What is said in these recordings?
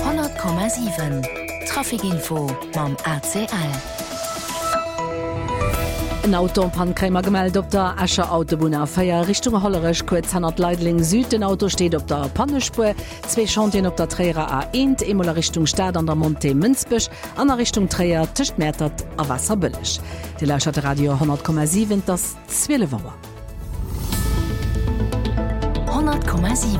100,7 Trafikinfo mam ACL. Ein Autopannkrämer gemeldet op der Ascher Autobahn A4 Richtung Hollerech kurz 100 Leidling Süd. Den Auto steht op der Pannespur, 2 Chantien op der Träger A1, immer Richtung Stadt an der Monte Münzbüsch, an der Richtung Träger Tischtmertert a Wasserbüllech. Die Lauscht Radio 100,7 das 12 Woche. 100,7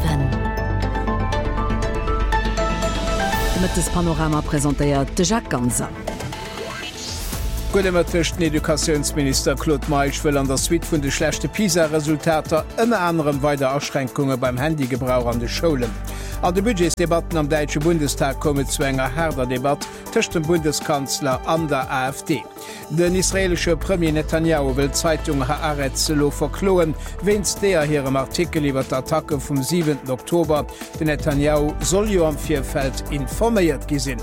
Mit das Panorama präsentiert de Jacques Ganser. Gudemertchten Edukationsminister Claude Meich will an der Suite vun de schlechte PISA-Resultater ënner anderem weiter Ausschränkungen beim Handygebrauch an de Schulen. An de Budgetsdebatten am Deutsche Bundestag komme zu enger herder Debatte zwischen dem Bundeskanzler an der AfD. Den israelische Premier Netanyahu will Zeitung Haaretz verkloen, wenn's der hier im Artikel über die Attacke vom 7. Oktober. Den Netanyahu soll jo am Vierfeld informiert gesinn.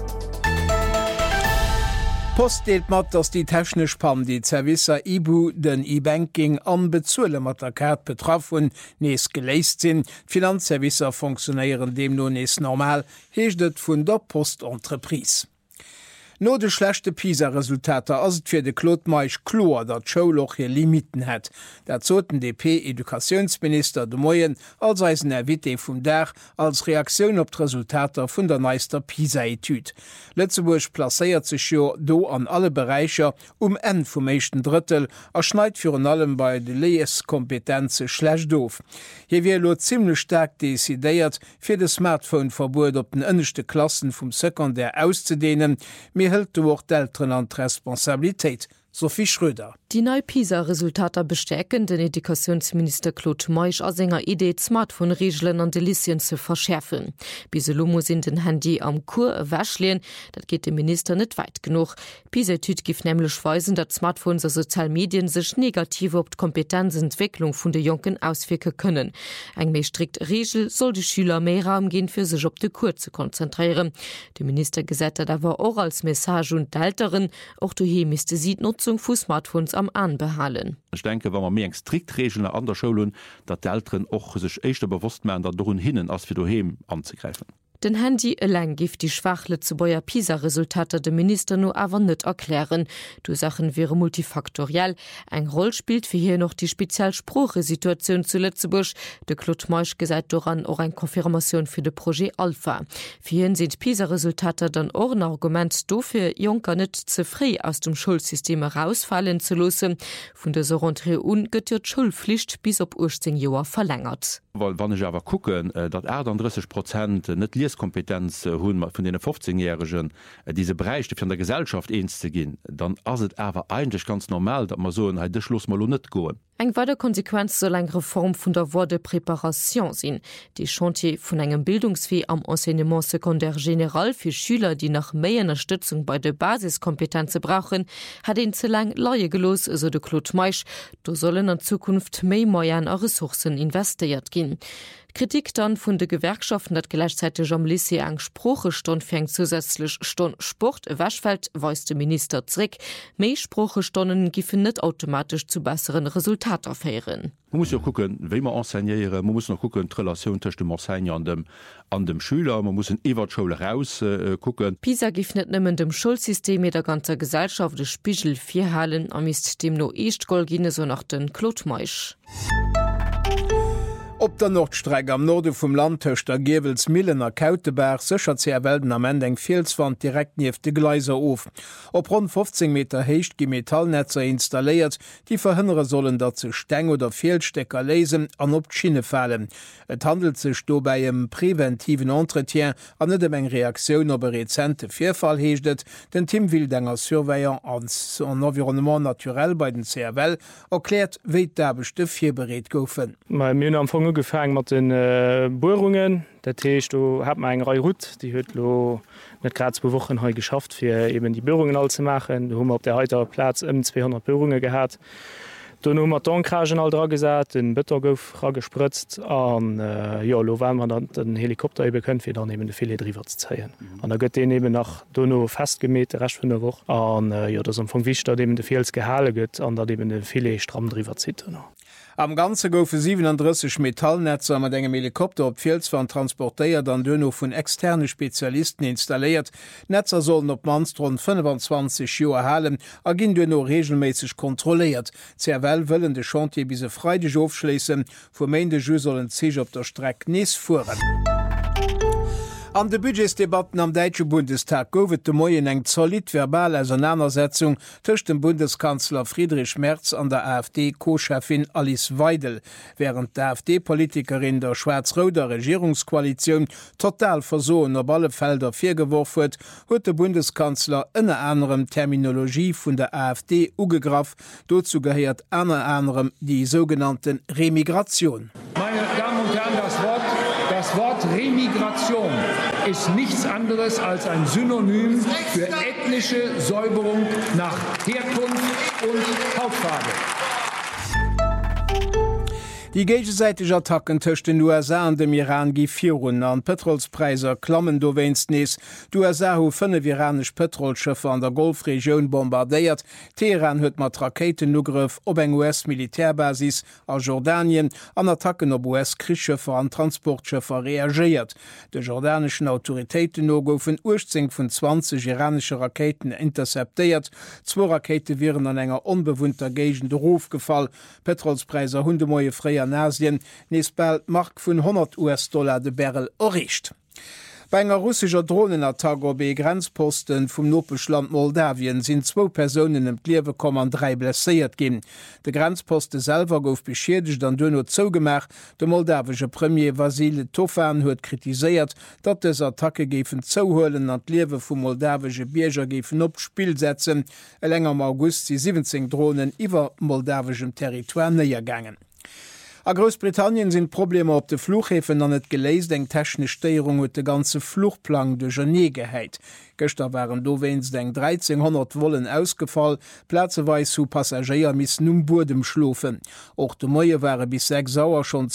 Post deelt mat, dats die technisch Pan die Servicer IBU den E-Banking an bezuele mat der Kart betraff hun nees geléist sinn. Finanzservicer funktionieren dem no nees normal, heeschtet vun der Postentreprise. No de schlechte PISA-Resultater ass et fir de Claude Meich klar, dat Schouloch hier Limiten hett. Dat zoten DP-Edukationsminister de Moyen als eisen Erwitte vum Dach als Reaktion op d' Resultater vun der neister PISA-Etüd. Lützeburg placéiert sech jo do an alle Bereicher en vum meeschten Drittel a schneit fir an allem bei de Leeskompetenze schlecht doof. Hier wie lo ziemlich stark desideiert fir de Smartphone-Verbot op den ënnechte Klassen vum Sekundär auszudehnen, mir hält du auch d'Eltern an Responsabilität. Sophie Schröder. Die neue PISA-Resultater bestärken den Edukationsminister Claude Meich als enger Idee, Smartphone-Regeln an Delizien zu verschärfen. Biselo muss in den Handy am Kur wäschlehen, das geht dem Minister nicht weit genug. PISA-Tüt gibt nämlich weisen, dass Smartphones und Sozialmedien sich negativ auf die Kompetenzentwicklung von den Jungen auswirken können. Eine mehr strikte Regel soll die Schüler mehr Raum geben, für sich auf die Kur zu konzentrieren. Der Minister gesagt hat aber auch als Message und die Eltern, auch daheim müsste sie Nutzung von Smartphones am anbehalen. Ich denke, wenn man mehr strikt Regeln an der Schulen, dass die Eltern auch sich echt bewusst machen, dass darum hinnen, als für daheim anzugreifen. Den Handy allein gibt die schwachle zu beier PISA-Resultate dem Minister nur aber nicht erklären. Die Sachen wäre multifaktoriell. Ein Roll spielt für hier noch die Spezialspruche-Situation zu Lützeburg. Der Claude Meich gesagt daran auch eine Konfirmation für das Projekt Alpha. Für ihn sind PISA-Resultate dann auch ein Argument dafür, Junker nicht zu frei aus dem Schulsystem rausfallen zu lassen. Von der Rentrée an wird die Schulpflicht bis auf 18 Jahre verlängert. Weil, wenn ich aber gucke, dass 30% nicht Lieskompetenz haben von den 15-Jährigen, diese Bereiche von der Gesellschaft eins zu gehen, dann ist es aber eigentlich ganz normal, dass man so ein das Schluss mal nicht gehen. Eng weitere Konsequenz soll eine Reform von der Voie de Préparation sein. Die Chantier von einem Bildungsweg am Enseignement Secondaire General für Schüler, die nach mehr Unterstützung bei der Basiskompetenzen brauchen, hat ihn zu lang Leute gelost, so der Claude Meich. Da sollen in Zukunft mehr Moyen und Ressourcen investiert gehen. Kritik dann von den Gewerkschaften, dass gleichzeitig am Lycée eine Sprachestunde fängt, zusätzlich Stunde Sport wäschfällt, weist der Minister zurück. Mehr Sprachstunden geben nicht automatisch zu besseren Resultaten führen. Man muss ja gucken, wie man enseignieren, man muss noch gucken, die Relation zwischen dem Enseignant an dem Schüler, man muss in die Schule raus gucken. PISA gibt nicht nur dem Schulsystem mit der ganzen Gesellschaft den Spiegel vorhalten, am ist dem noch echt Gold gehen, so nach den Claude Meich. Op der Nordstreck am Norde vum Landtöcht der Gewels Millener Kauteberg sichert ze Welten am Ende eng Felswand direkt nief de Gleiser auf. Op rund 15 Meter heicht gi Metallnetzer installiert, die verhindere sollen dat ze Stäng oder Fehlstecker lesen an op Schiene fallen. Et handelt sech do bei em präventiven Entretien an net eng Reaktion op rezente Vierfall heeschtet, den Team Wildenger Surveyor ans Environnement naturell bei den CRL erklärt, wéi d'erbechte Vierbereet goufen. Gefangen mit den Bohrungen. Der Tisch, du hat man eine Reihe Rut, die hat nicht gerade 2 Wochen heute geschafft, für eben die Bohrungen all zu machen. Da haben wir auf der heutigen Platz 200 Bohrungen gehabt. Dann haben wir Tonkragen all dran gesagt, den Bittergoff gespritzt und ja, da wollen wir dann den Helikopter eben können, für dann eben die Filet drüber zu ziehen. Und dann geht den eben nach Dono festgemäht, den Rest von der Woche. Und ja, das ist am Anfang wichtig, dass eben der Fels gehalten wird und dass eben der Filet stramm drüber zieht. Am ganze goufe 37 Metallnetzer mat engem Helikopter op Velswand transportéiert an Dënno vun externe Spezialisten installiert. Netzer sollen op Manstron 25 Joer halen, a ginn Dënno regelméisseg kontrolliert. CRL wëllen de Chantier bise freideg aufschleessen, vu méende Ju sollen Zich op der Streck nees fuhren. An de Budgetsdebatten am Deitsche Bundestag gouft de Moien eng solid verbal Auseinandersetzung tëcht dem Bundeskanzler Friedrich Merz an der AfD-Co-Chefin Alice Weidel, während der AfD-Politikerin der schwarz-roter Regierungskoalition total versoen op alle Felder firgeworfen huet, huet de Bundeskanzler ënne anderem Terminologie vun der AfD ugegraf, dozu gehäert ënne anderem die sogenannten Remigration. Meine Damen und Herren, das Wort Remigration ist nichts anderes als ein Synonym für ethnische Säuberung nach Herkunft und Hautfarbe. Die gegenseitige Attacken töcht den USA an dem Iran gi 400 an Petrolspreiser klammen do west nees. Die USA hu 5 iranisch Petrolschiffe an der Golfregion bombardéiert. Teheran huet mat Raketenugriff op eng US-Militärbasis a Jordanien an Attacken op US-Krischiffer an Transportschiffer reagiert. De jordanischen Autoritäten no goufen Urzing vun 20 iranische Raketen interceptéiert. 2 Rakete wären an enger unbewohnter Gegend Rufgefall. Petrolspreiser hundemoie freier Asien nesbal mark vun $100 de Barrel erricht. Bei enger russischer Drohnenattack op Grenzposten vum Nopelschland Moldawien sind 2 Personen em Liewe kom an 3 blessiert gin. De Grenzposte selber gouf beschädigt an Dënno zougemach. De moldawsche Premier Vasile Tofan huet kritiséiert, dat des Attacke gefen zouhoelen an Liewe vum moldawsche Bierger gefen opspiel setzen. Enger am August sie 17 Drohnen iwwer moldawschem Territoire neiergangen. A Großbritannien sind Probleme op de Flughäfen an net geleist eng technisch Steierung huet de ganze Fluchtplan de Genée geheit. Göster waren dowens eng 1300 Wollen ausgefall, Plätzeweis zu Passagier miss num Burdem schlofen. Och de Moie waren bis 6 Sauer schon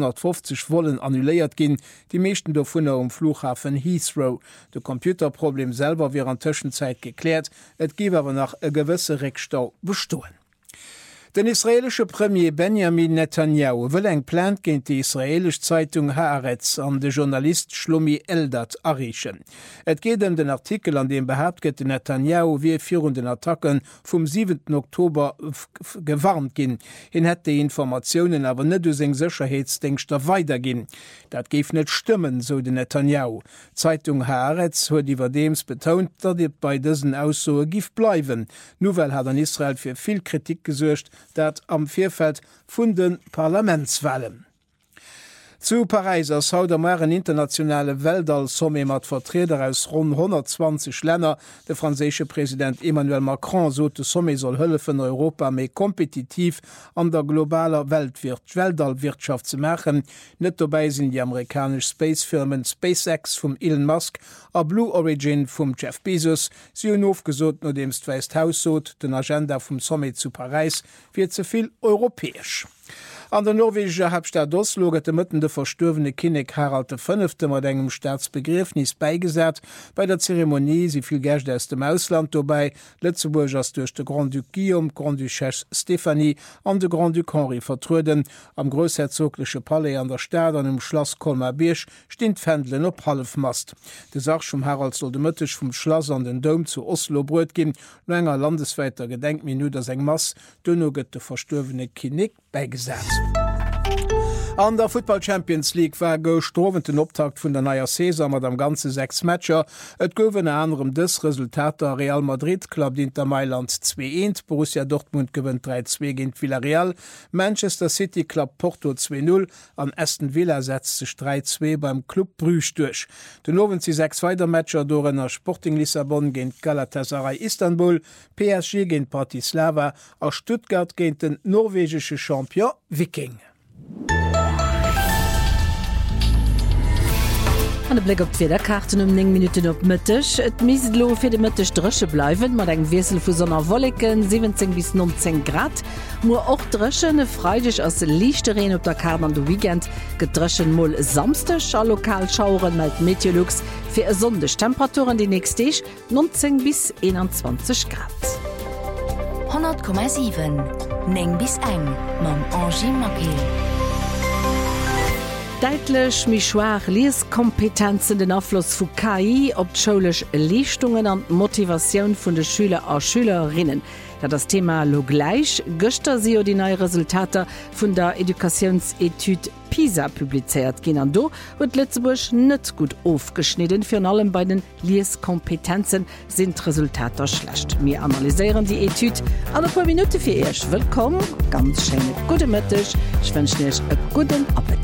250 Wollen annuléiert gin, die meeschten do vunner Flughafen Heathrow. De Computerproblem selber wie an Tschenzeit geklärt, et giwe aber nach e gewisse Reckstau bestoen. Den israelsche Premier Benjamin Netanyahu will eng plant géint die israelisch Zeitung Haaretz an de Journalist Shlomi Eldad errichten. Et geht den Artikel, an dem behauptet gët Netanyahu wie führenden Attacken vom 7. Oktober gewarnt gin. Hin het die Informationen aber net seg Sicherheitsdenkster weitergin. Dat geef net stimmen, so de Netanyahu. Zeitung Haaretz huet iwwer dems betont, dat dit bei diesen Aussoe gif bleiwen. Nuwel hat an Israel fir viel Kritik gesuercht, dat am Vierfeld vun den Parlamentswahlen. Zu Paris ass haut mar en internationale Weltallsomme mat Vertreter aus rund 120 Länder. De franzésche Präsident Emmanuel Macron so de Somme soll hëllefen Europa méi kompetitiv an der globaler Weltallwirtschaft ze machen. Net dabei sind die amerikasch Spacefirmen SpaceX vum Elon Musk a Blue Origin vum Jeff Bezos. Sie hun ofgesot no demst Westhaus sot den Agenda vum Somme zu Paris fir zeviel europäesch. An der norwegische Hauptstadt Oslo gët mëtten de verstorvene Kinnek Harald V. mat engem Staatsbegriffnis beigesät. Bei der Zeremonie si viel Gächte aus dem Ausland dobei, Lützeburg ass durch de Grand-Duc Guillaume, Grand-Duchesse Stephanie an de Grand-Duc Henri vertruden. Am großherzogliche Palais an der Stadt an dem Schloss Colmar-Birch stinnt Fändlen op Halfmast. De Sach um Harald soll de Mëttech vum Schloss an den Dom zu Oslo brot gin, no enger landesweiter Gedenkminute as eng Mass, dënno gëtt de verstorvene Kinnek beigesät. An der Football Champions League war gestroventen Optakt vun der naier Saison mat am ganze 6 Matcher. Et gowen anderem des Resultat der Real Madrid Club Inter Mailand 2-1, Borussia Dortmund gewinnt 3-2 gegen Villarreal, Manchester City Club Porto 2-0, an Aston Villa setzt sich 3-2 beim Club Brüch durch. Den owen sie 6 weiter Matcher dorenner Sporting Lissabon gegen Galatasaray Istanbul, PSG gegen Bratislava, a Stuttgart gegen den norwegische Champion Viking. An de Blick op Federkarten 9 Minuten op Mëttech. Et mieslo fir de Mëttech Drësche bleiwen, mat eng Wesel vu sonner Wollleken 17 bis 19 Grad. Mo och Drëschen freidech ass Lichtereen op der Kar an de Weekend gedrëschen moll samstech a Lokalschauuren meldt Meteorlux fir e sondech Temperaturen die nächstech 19 bis 21 Grad. 100,7 9 bis 1 mam Angie Mackey. Deitlech michoir Lieskompetenzen den Affluss vu KI op d'scholech Lichtungen an Motivationun vun de Schüler a Schülerinnen. Da das Thema lo gleich Göster sie die neue Resultate vun der Edukationsetude PISA publiziert gin an do und Lützeburg net gut aufgeschnitten für allem bei den Lieskompetenzen sind Resultate schlecht. Wir analysieren die Etude an ein paar Minuten für euch. Willkommen, ganz schöne gute Mittag. Ich wünsche euch einen guten Appetit.